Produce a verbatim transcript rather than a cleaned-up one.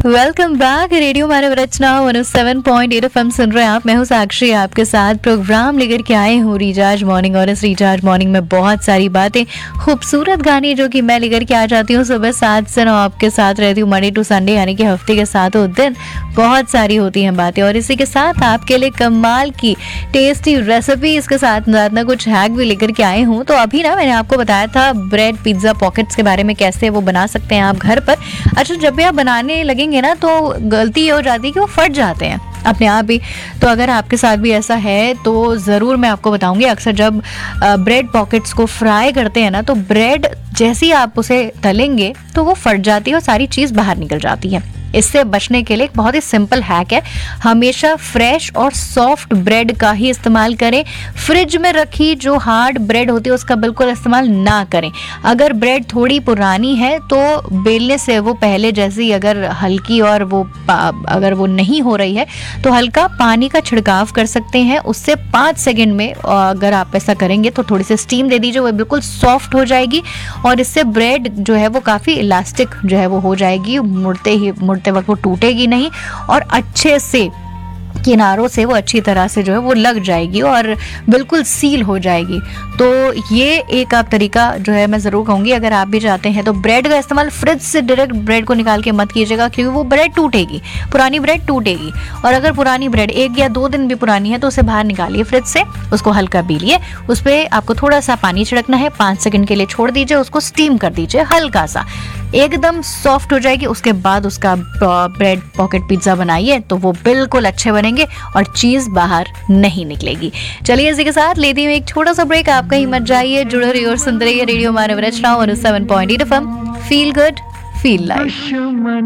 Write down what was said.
Welcome back. Radio मानव रचना one O seven point eight FM सुन रहे हैं आप। मैं हूँ साक्षी, आपके साथ प्रोग्राम लेकर के आए हूँ रिचार्ज मॉर्निंग। और इस रिचार्ज मॉर्निंग में बहुत सारी बातें, खूबसूरत गाने जो कि मैं लेकर के आ जाती हूँ सुबह सात से नौ आपके साथ रहती हूँ, मंडे टू संडे, यानी कि हफ्ते के सातों दिन बहुत सारी होती हैं बातें। और इसी के साथ आपके लिए कमाल की टेस्टी रेसिपी, इसके साथ ना कुछ हैक भी लेकर के आए हूँ। तो अभी ना मैंने आपको बताया था ब्रेड पिज्ज़ा पॉकेट्स के बारे में, कैसे वो बना सकते हैं आप घर पर। अच्छा, जब भी आप बनाने लगेंगे ना तो गलती ये हो जाती है कि वो फट जाते हैं अपने आप ही। तो अगर आपके साथ भी ऐसा है तो ज़रूर मैं आपको बताऊंगी। अक्सर जब ब्रेड पॉकेट्स को फ्राई करते हैं ना, तो ब्रेड जैसे ही आप उसे तलेंगे तो वो फट जाती है और सारी चीज़ बाहर निकल जाती है। इससे बचने के लिए एक बहुत ही सिंपल हैक है, हमेशा फ्रेश और सॉफ्ट ब्रेड का ही इस्तेमाल करें। फ्रिज में रखी जो हार्ड ब्रेड होती है उसका बिल्कुल इस्तेमाल ना करें। अगर ब्रेड थोड़ी पुरानी है तो बेलने से वो पहले जैसी अगर हल्की और वो अगर वो नहीं हो रही है तो हल्का पानी का छिड़काव कर सकते हैं। उससे पाँच सेकेंड में अगर आप ऐसा करेंगे तो थोड़ी सी स्टीम दे दीजिए, वो बिल्कुल सॉफ्ट हो जाएगी और इससे ब्रेड जो है वो काफ़ी इलास्टिक जो है वो हो जाएगी। मुड़ते ही मुड़ते वक्त वो टूटेगी नहीं और अच्छे से किनारों से वो अच्छी तरह से जो है वो लग जाएगी और बिल्कुल सील हो जाएगी। तो ये एक आप तरीका जो है मैं ज़रूर कहूँगी, अगर आप भी चाहते हैं तो ब्रेड का इस्तेमाल फ्रिज से डायरेक्ट ब्रेड को निकाल के मत कीजिएगा, क्योंकि वो ब्रेड टूटेगी, पुरानी ब्रेड टूटेगी। और अगर पुरानी ब्रेड एक या दो दिन भी पुरानी है तो उसे बाहर निकालिए फ्रिज से, उसको हल्का बीलिए, उस पर आपको थोड़ा सा पानी छिड़कना है, पाँच सेकेंड के लिए छोड़ दीजिए, उसको स्टीम कर दीजिए हल्का सा, एकदम सॉफ्ट हो जाएगी। उसके बाद उसका ब्रेड पॉकेट पिज्ज़ा बनाइए तो वो बिल्कुल अच्छे बनेंगे और चीज़ बाहर नहीं निकलेगी। चलिए इसी के साथ लेती हूँ एक छोटा सा ब्रेक। आप कहीं मत जाइए, जुड़े रहिए और सुनते रहिए रेडियो मानव रचना one O seven point eight FM. Feel good, feel life.